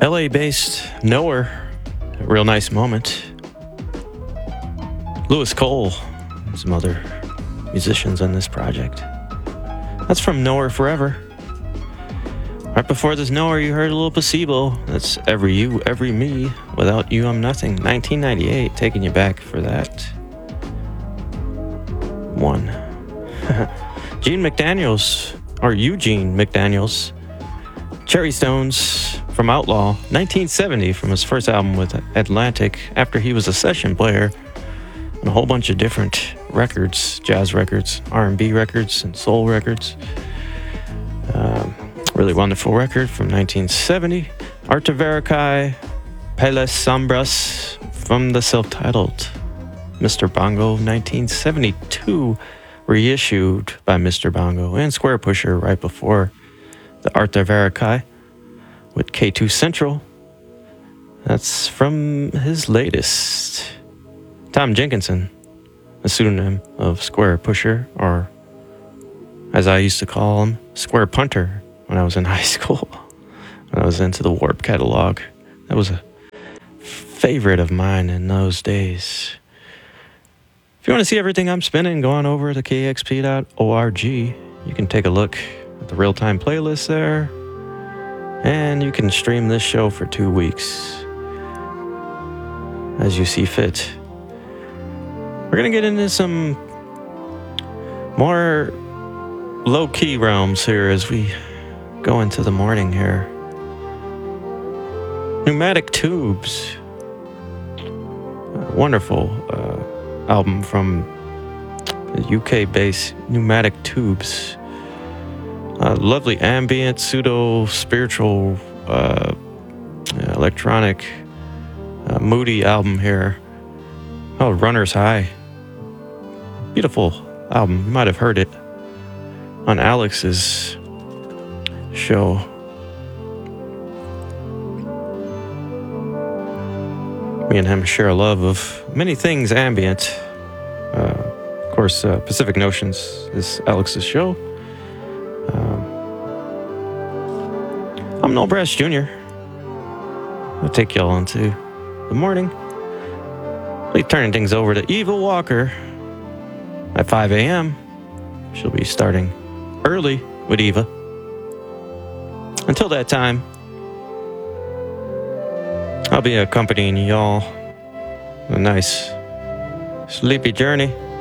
LA-based Knower, a real nice moment. Louis Cole and some other musicians on this project. That's from Knower Forever. Right before this Knower, you heard a little Placebo. That's Every You, Every Me. Without You, I'm Nothing. 1998, taking you back for that one. Gene McDaniels, or Eugene McDaniels. Cherry Stones from Outlaw, 1970, from his first album with Atlantic, after he was a session player on a whole bunch of different records, jazz records, R&B records, and soul records. Really wonderful record from 1970. Arte Vericae, Peles Sombras, from the self-titled Mr. Bongo, 1972, reissued by Mr. Bongo and Squarepusher right before the Arte Vericae with K2 Central. That's from his latest. Tom Jenkinson, a pseudonym of Squarepusher, or as I used to call him, Square Punter, when I was in high school, when I was into the Warp catalog. That was a favorite of mine in those days. If you want to see everything I'm spinning, go on over to kxp.org. You can take a look at the real-time playlist there, and you can stream this show for 2 weeks as you see fit. We're going to get into some more low-key realms here as we go into the morning here. Pneumatic Tubes, a wonderful album from the UK-based Pneumatic Tubes. Lovely ambient, pseudo-spiritual, electronic, moody album here. Oh, Runner's High. Beautiful album. You might have heard it on Alex's show. Me and him share a love of many things ambient. Of course, Pacific Notions is Alex's show. I'm Noel Brass Jr. I'll take y'all into the morning. I'll be turning things over to Eva Walker at 5 a.m. She'll be starting early with Eva. Until that time, I'll be accompanying y'all on a nice sleepy journey.